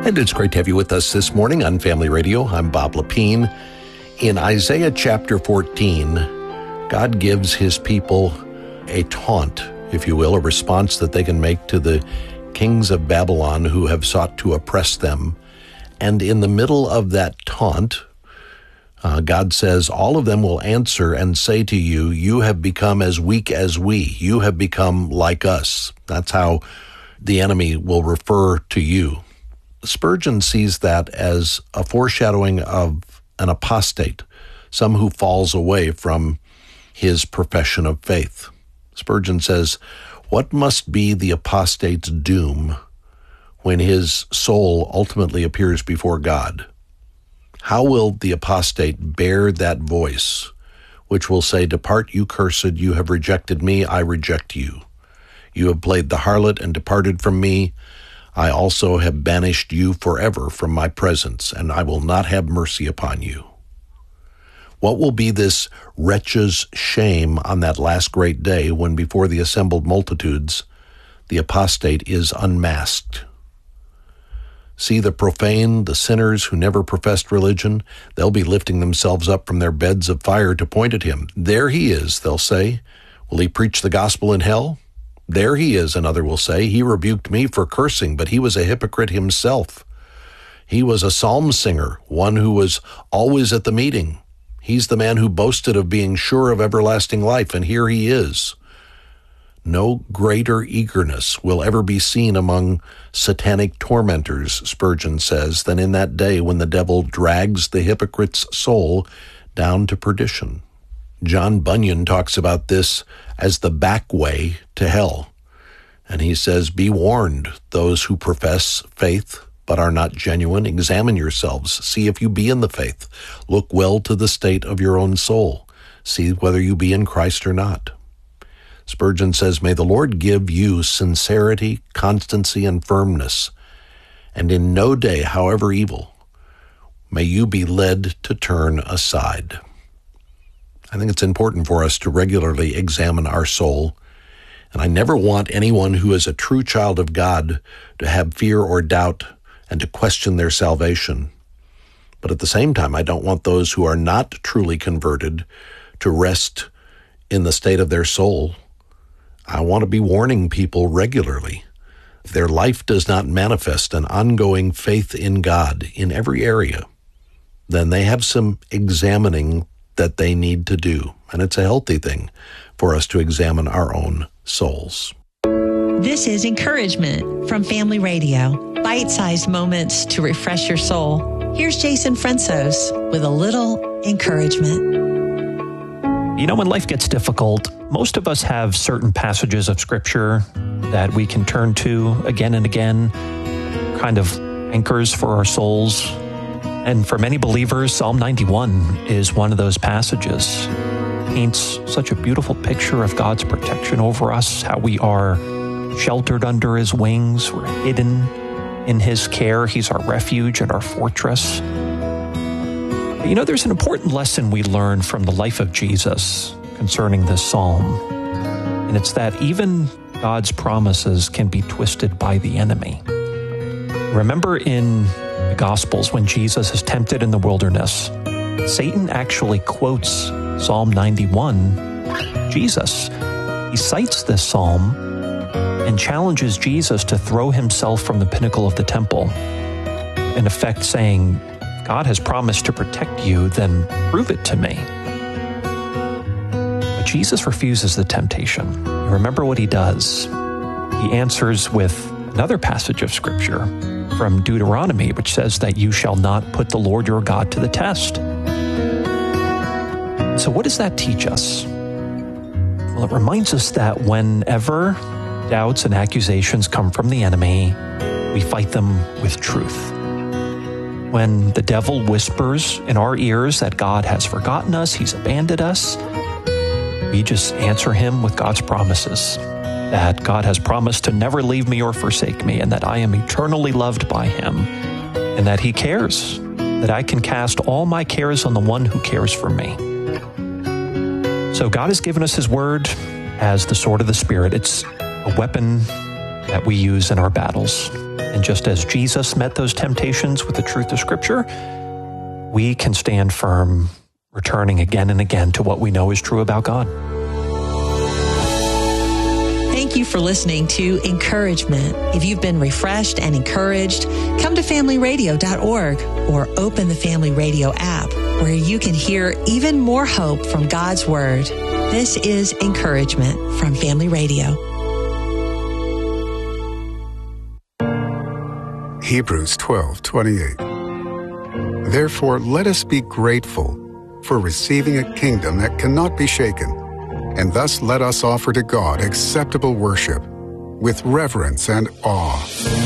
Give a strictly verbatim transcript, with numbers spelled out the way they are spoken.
And it's great to have you with us this morning on Family Radio. I'm Bob Lepine. In Isaiah chapter fourteen, God gives his people a taunt, if you will, a response that they can make to the kings of Babylon who have sought to oppress them. And in the middle of that taunt, uh, God says, all of them will answer and say to you, you have become as weak as we. You have become like us. That's how the enemy will refer to you. Spurgeon sees that as a foreshadowing of an apostate, some who falls away from his profession of faith. Spurgeon says, what must be the apostate's doom when his soul ultimately appears before God? How will the apostate bear that voice, which will say, depart, you cursed, you have rejected me, I reject you. You have played the harlot and departed from me. I also have banished you forever from my presence, and I will not have mercy upon you. What will be this wretch's shame on that last great day when before the assembled multitudes the apostate is unmasked? See the profane, the sinners who never professed religion, they'll be lifting themselves up from their beds of fire to point at him. There he is, they'll say. Will he preach the gospel in hell? There he is, another will say. He rebuked me for cursing, but he was a hypocrite himself. He was a psalm singer, one who was always at the meeting. He's the man who boasted of being sure of everlasting life, and here he is. No greater eagerness will ever be seen among satanic tormentors, Spurgeon says, than in that day when the devil drags the hypocrite's soul down to perdition. John Bunyan talks about this as the back way to hell. And he says, be warned, those who profess faith but are not genuine. Examine yourselves. See if you be in the faith. Look well to the state of your own soul. See whether you be in Christ or not. Spurgeon says, may the Lord give you sincerity, constancy, and firmness, and in no day, however evil, may you be led to turn aside. I think it's important for us to regularly examine our soul, and I never want anyone who is a true child of God to have fear or doubt and to question their salvation. But at the same time, I don't want those who are not truly converted to rest in the state of their soul. I want to be warning people regularly. If their life does not manifest an ongoing faith in God in every area, then they have some examining that they need to do. And it's a healthy thing for us to examine our own souls. This is encouragement from Family Radio. Bite-sized moments to refresh your soul. Here's Jason Fransos with a little encouragement. You know, when life gets difficult, most of us have certain passages of Scripture that we can turn to again and again, kind of anchors for our souls. And for many believers, Psalm ninety-one is one of those passages. It paints such a beautiful picture of God's protection over us, how we are sheltered under his wings, we're hidden in his care. He's our refuge and our fortress. But you know, there's an important lesson we learn from the life of Jesus concerning this psalm, and it's that even God's promises can be twisted by the enemy. Remember in the Gospels, when Jesus is tempted in the wilderness, Satan actually quotes Psalm ninety-one, Jesus. He cites this psalm and challenges Jesus to throw himself from the pinnacle of the temple, in effect saying, God has promised to protect you, then prove it to me. But Jesus refuses the temptation. Remember what he does. He answers with another passage of Scripture from Deuteronomy, which says that you shall not put the Lord your God to the test. So what does that teach us? Well, it reminds us that whenever doubts and accusations come from the enemy, we fight them with truth. When the devil whispers in our ears that God has forgotten us, he's abandoned us, we just answer him with God's promises, that God has promised to never leave me or forsake me, and that I am eternally loved by him, and that he cares, that I can cast all my cares on the one who cares for me. So God has given us his word as the sword of the Spirit. It's a weapon that we use in our battles. And just as Jesus met those temptations with the truth of Scripture, we can stand firm, returning again and again to what we know is true about God. Thank you for listening to Encouragement. If you've been refreshed and encouraged, come to family radio dot org or open the Family Radio app, where you can hear even more hope from God's Word. This is Encouragement from Family Radio. Hebrews twelve twenty-eight. Therefore, let us be grateful for receiving a kingdom that cannot be shaken, and thus let us offer to God acceptable worship with reverence and awe.